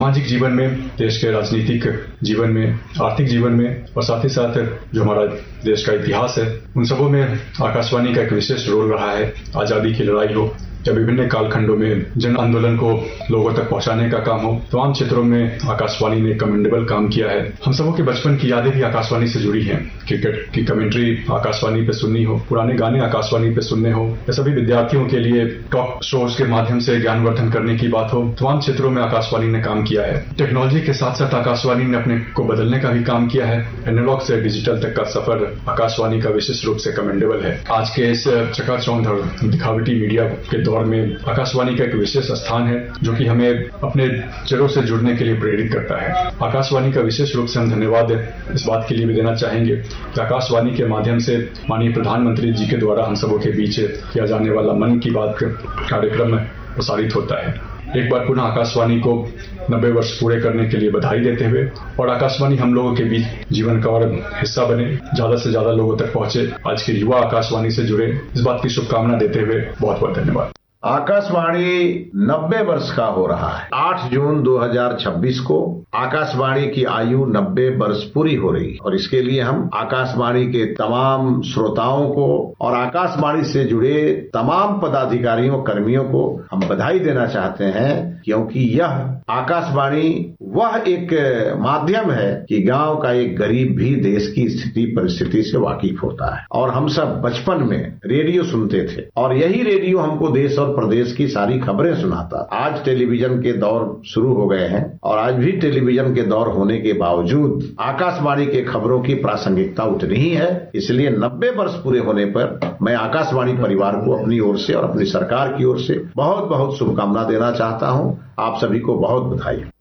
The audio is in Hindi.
सामाजिक जीवन में, देश के राजनीतिक जीवन में, आर्थिक जीवन में और साथ ही साथ जो हमारा देश का इतिहास है, उन सबों में आकाशवाणी का एक विशेष रोल रहा है। आजादी की लड़ाई हो या विभिन्न कालखंडों में जन आंदोलन को लोगों तक पहुंचाने का काम हो, तमाम क्षेत्रों में आकाशवाणी ने कमेंडेबल काम किया है। हम सबों के बचपन की यादें भी आकाशवाणी से जुड़ी हैं। क्रिकेट की कमेंट्री आकाशवाणी पे सुननी हो, पुराने गाने आकाशवाणी पे सुनने हो, या सभी विद्यार्थियों के लिए टॉक शोज के माध्यम से ज्ञानवर्धन करने की बात हो, तमाम क्षेत्रों में आकाशवाणी ने काम किया है। टेक्नोलॉजी के साथ साथ आकाशवाणी ने अपने को बदलने का भी काम किया है। एनालॉग से डिजिटल तक का सफर आकाशवाणी का विशेष रूप से कमेंडेबल है। आज के इस चकाचौंध और दिखावटी मीडिया के दौर में आकाशवाणी का एक विशेष स्थान है, जो कि हमें अपने जड़ों से जुड़ने के लिए प्रेरित करता है। आकाशवाणी का विशेष रूप से हम धन्यवाद इस बात के लिए भी देना चाहेंगे कि आकाशवाणी के माध्यम से माननीय प्रधानमंत्री जी के द्वारा हम सबों के बीच किया जाने वाला मन की बात कार्यक्रम प्रसारित होता है। एक बार पुनः आकाशवाणी को 90 वर्ष पूरे करने के लिए बधाई देते हुए और आकाशवाणी हम लोगों के बीच जीवन का और हिस्सा बने, ज्यादा से ज्यादा लोगों तक पहुंचे, आज के युवा आकाशवाणी से जुड़े, इस बात की शुभकामना देते हुए बहुत बहुत धन्यवाद। आकाशवाणी 90 वर्ष का हो रहा है। 8 जून 2026 को आकाशवाणी की आयु 90 वर्ष पूरी हो रही है और इसके लिए हम आकाशवाणी के तमाम श्रोताओं को और आकाशवाणी से जुड़े तमाम पदाधिकारियों कर्मियों को हम बधाई देना चाहते हैं, क्योंकि यह आकाशवाणी वह एक माध्यम है कि गांव का एक गरीब भी देश की स्थिति परिस्थिति से वाकिफ होता है। और हम सब बचपन में रेडियो सुनते थे और यही रेडियो हमको देश और प्रदेश की सारी खबरें सुनाता। आज टेलीविजन के दौर शुरू हो गए हैं और आज भी टेलीविजन के दौर होने के बावजूद आकाशवाणी के खबरों की प्रासंगिकता उतनी ही है। इसलिए 90 वर्ष पूरे होने पर मैं आकाशवाणी परिवार को अपनी ओर से और अपनी सरकार की ओर से बहुत बहुत शुभकामना देना चाहता हूं। आप सभी को बहुत बधाई।